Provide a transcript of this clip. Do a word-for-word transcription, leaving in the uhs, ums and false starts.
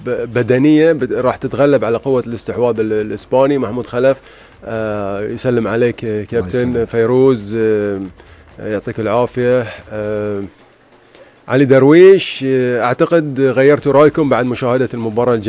بدنيه راح تتغلب على قوه الاستحواذ الاسباني. محمود خلف يسلم عليك كابتن. فيروز يعطيك العافيه. علي درويش، اعتقد غيرتوا رايكم بعد مشاهده المباراه الجميلة.